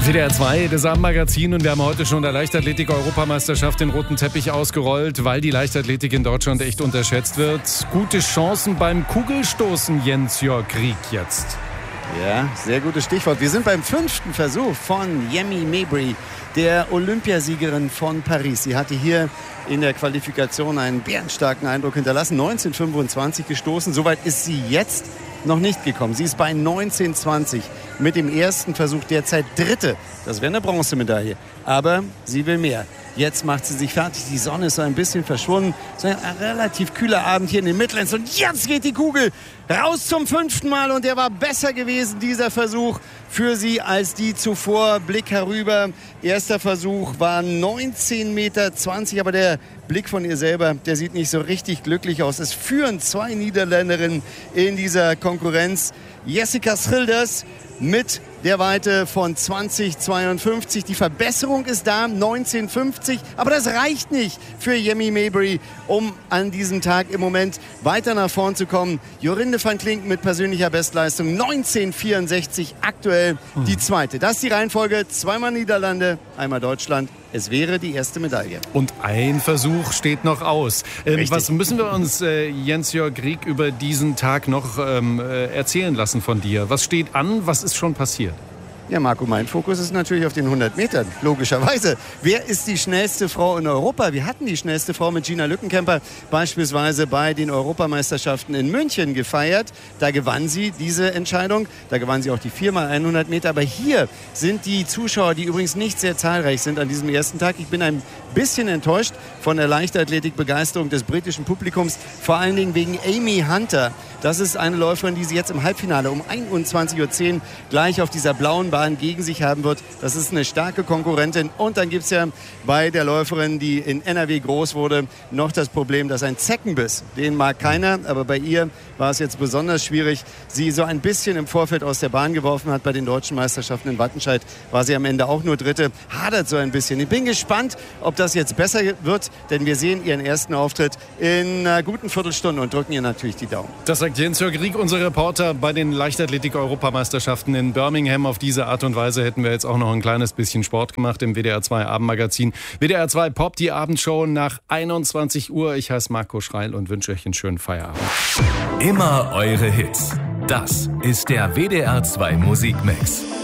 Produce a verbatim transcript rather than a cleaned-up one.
W D R zwei, das Abendmagazin, und wir haben heute schon der Leichtathletik-Europameisterschaft den roten Teppich ausgerollt, weil die Leichtathletik in Deutschland echt unterschätzt wird. Gute Chancen beim Kugelstoßen, Jens-Jörg Rieck jetzt. Ja, sehr gutes Stichwort. Wir sind beim fünften Versuch von Yemi Mabry, der Olympiasiegerin von Paris. Sie hatte hier in der Qualifikation einen bärenstarken Eindruck hinterlassen. neunzehn fünfundzwanzig gestoßen. Soweit ist sie jetzt noch nicht gekommen. Sie ist bei neunzehn zwanzig mit dem ersten Versuch derzeit Dritte. Das wäre eine Bronzemedaille. Aber sie will mehr. Jetzt macht sie sich fertig. Die Sonne ist so ein bisschen verschwunden. So ein relativ kühler Abend hier in den Midlands. Und jetzt geht die Kugel raus zum fünften Mal. Und der war besser gewesen, dieser Versuch, für sie als die zuvor. Blick herüber. Erster Versuch war neunzehn Meter zwanzig. Aber der Blick von ihr selber, der sieht nicht so richtig glücklich aus. Es führen zwei Niederländerinnen in dieser Konkurrenz. Jessica Schilders mit der Weite von zwanzig zweiundfünfzig. Die Verbesserung ist da, neunzehn fünfzig. Aber das reicht nicht für Yemi Mabry, um an diesem Tag im Moment weiter nach vorn zu kommen. Jorinde van Klink mit persönlicher Bestleistung neunzehn vierundsechzig, aktuell die zweite. Das ist die Reihenfolge. Zweimal Niederlande, einmal Deutschland. Es wäre die erste Medaille. Und ein Versuch steht noch aus. Ähm, was müssen wir uns, äh, Jens-Jörg Rieck, über diesen Tag noch ähm, äh, erzählen lassen von dir? Was steht an? Was ist schon passiert? Ja, Marco, mein Fokus ist natürlich auf den hundert Metern, logischerweise. Wer ist die schnellste Frau in Europa? Wir hatten die schnellste Frau mit Gina Lückenkämper beispielsweise bei den Europameisterschaften in München gefeiert. Da gewann sie diese Entscheidung. Da gewann sie auch die viermal hundert Meter. Aber hier sind die Zuschauer, die übrigens nicht sehr zahlreich sind an diesem ersten Tag. Ich bin ein bisschen enttäuscht von der Leichtathletik-Begeisterung des britischen Publikums. Vor allen Dingen wegen Amy Hunter. Das ist eine Läuferin, die sie jetzt im Halbfinale um einundzwanzig Uhr zehn gleich auf dieser blauen Bahn gegen sich haben wird. Das ist eine starke Konkurrentin. Und dann gibt es ja bei der Läuferin, die in N R W groß wurde, noch das Problem, dass ein Zeckenbiss, den mag keiner, aber bei ihr war es jetzt besonders schwierig. Sie so ein bisschen im Vorfeld aus der Bahn geworfen hat. Bei den deutschen Meisterschaften in Wattenscheid war sie am Ende auch nur Dritte. Hadert so ein bisschen. Ich bin gespannt, ob das jetzt besser wird, denn wir sehen ihren ersten Auftritt in einer guten Viertelstunde und drücken ihr natürlich die Daumen. Das sagt Jens-Jörg Rieck, unser Reporter bei den Leichtathletik-Europameisterschaften in Birmingham. Auf diese Art und Weise hätten wir jetzt auch noch ein kleines bisschen Sport gemacht im W D R zwei Abendmagazin. W D R zwei Pop, die Abendshow nach einundzwanzig Uhr. Ich heiße Marco Schreil und wünsche euch einen schönen Feierabend. Immer eure Hits. Das ist der W D R zwei Musikmix.